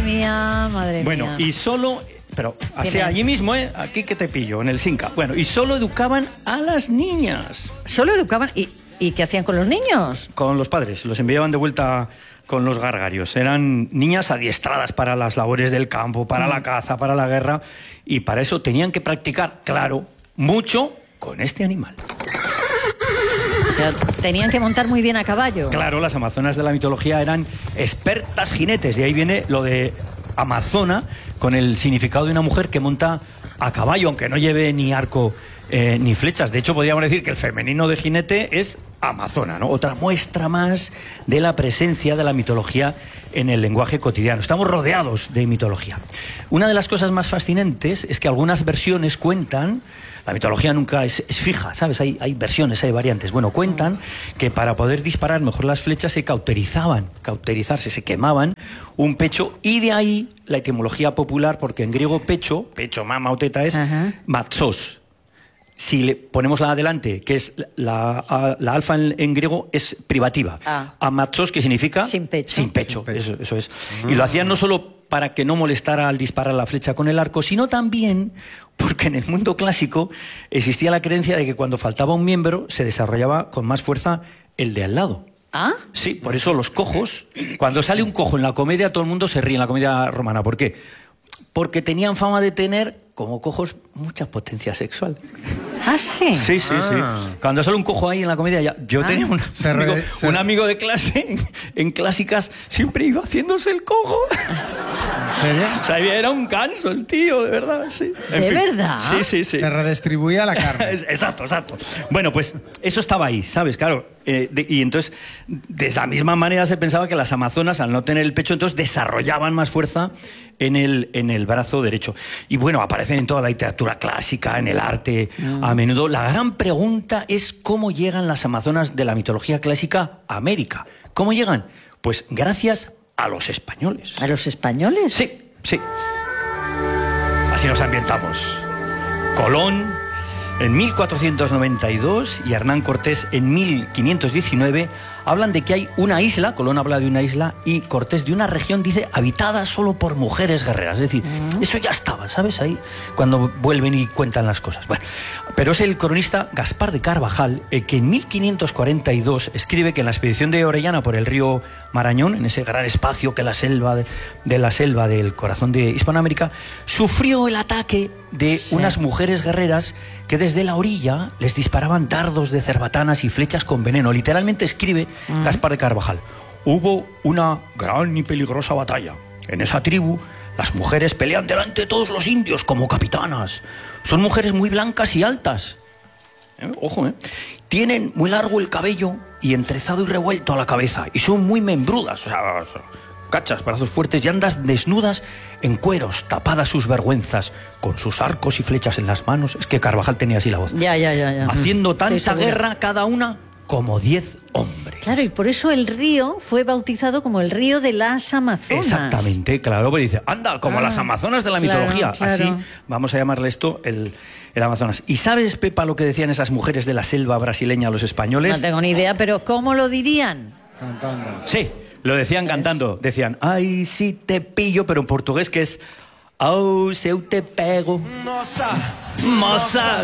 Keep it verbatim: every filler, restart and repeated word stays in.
mía, madre bueno, mía. Bueno, y solo... Pero así allí mismo, ¿eh? Aquí que te pillo, en el Sinca. Bueno, y solo educaban a las niñas. ¿Solo educaban? ¿Y, y qué hacían con los niños? Con los padres, los enviaban de vuelta con los gargarios. Eran niñas adiestradas para las labores del campo, para mm. la caza, para la guerra, y para eso tenían que practicar, claro, mucho con este animal. Pero tenían que montar muy bien a caballo. Claro, las amazonas de la mitología eran expertas jinetes, de ahí viene lo de amazona, con el significado de una mujer que monta a caballo, aunque no lleve ni arco eh, ni flechas. De hecho, podríamos decir que el femenino de jinete es amazona, ¿no? Otra muestra más de la presencia de la mitología en el lenguaje cotidiano. Estamos rodeados de mitología. Una de las cosas más fascinantes es que algunas versiones cuentan... La mitología nunca es, es fija, ¿sabes? Hay, hay versiones, hay variantes. Bueno, cuentan que para poder disparar mejor las flechas se cauterizaban, cauterizarse, se quemaban un pecho, y de ahí la etimología popular, porque en griego pecho, pecho, mama o teta es uh-huh. matsos. Si le ponemos la adelante, que es la, la alfa en, en griego, es privativa. Ah. Amatsos, que significa sin pecho. Sin pecho, sin pecho. Eso, eso es. Uh-huh. Y lo hacían no solo para que no molestara al disparar la flecha con el arco, sino también porque en el mundo clásico existía la creencia de que cuando faltaba un miembro se desarrollaba con más fuerza el de al lado. ¿Ah? Sí, por eso los cojos, cuando sale un cojo en la comedia, todo el mundo se ríe en la comedia romana. ¿Por qué? Porque tenían fama de tener, como cojos, mucha potencia sexual. ¿Ah, sí? Sí, sí, ah. sí. Cuando sale un cojo ahí en la comedia, ya, yo ah. tenía un amigo, re, se... un amigo de clase en, en clásicas, siempre iba haciéndose el cojo. ¿En serio? O sea, era un canso el tío, de verdad, sí. En ¿De fin. verdad? Sí, sí, sí. Se redistribuía la carne. Exacto, exacto. Bueno, pues eso estaba ahí, ¿sabes? Claro. Eh, de, y entonces, de esa misma manera se pensaba que las amazonas, al no tener el pecho, entonces desarrollaban más fuerza en el, en el brazo derecho. Y bueno, aparecen en toda la literatura clásica, en el arte, mm. a menudo. La gran pregunta es cómo llegan las amazonas de la mitología clásica a América. ¿Cómo llegan? Pues gracias a los españoles. ¿A los españoles? Sí, sí. Así nos ambientamos. Colón en mil cuatrocientos noventa y dos y Hernán Cortés en mil quinientos diecinueve hablan de que hay una isla, Colón habla de una isla y Cortés de una región, dice, habitada solo por mujeres guerreras. Es decir, uh-huh. eso ya estaba, ¿sabes? Ahí, cuando vuelven y cuentan las cosas. Bueno, pero es el cronista Gaspar de Carvajal el que en mil quinientos cuarenta y dos escribe que en la expedición de Orellana por el río Marañón, en ese gran espacio que la selva de, de la selva del corazón de Hispanoamérica, sufrió el ataque de sí. unas mujeres guerreras que desde la orilla les disparaban dardos de cerbatanas y flechas con veneno. Literalmente escribe uh-huh. Gaspar de Carvajal: hubo una gran y peligrosa batalla. En esa tribu las mujeres pelean delante de todos los indios como capitanas. Son mujeres muy blancas y altas. ¿Eh? Ojo, ¿eh? Tienen muy largo el cabello y entrezado y revuelto a la cabeza. Y son muy membrudas, o sea, o sea cachas, brazos fuertes, y andan desnudas en cueros, tapadas sus vergüenzas, con sus arcos y flechas en las manos. Es que Carvajal tenía así la voz. Ya, ya, ya. ya. Haciendo tanta guerra cada una como diez hombres. Claro, y por eso el río fue bautizado como el río de las Amazonas. Exactamente, claro, porque dice, anda, como ah, las Amazonas de la claro, mitología. Claro. Así vamos a llamarle esto el, el Amazonas. ¿Y sabes, Pepa, lo que decían esas mujeres de la selva brasileña a los españoles? No tengo ni idea, pero ¿cómo lo dirían? Cantando. Sí, lo decían cantando. Decían, ay, sí te pillo, pero en portugués, que es, oh, se eu te pego. Moza, moza,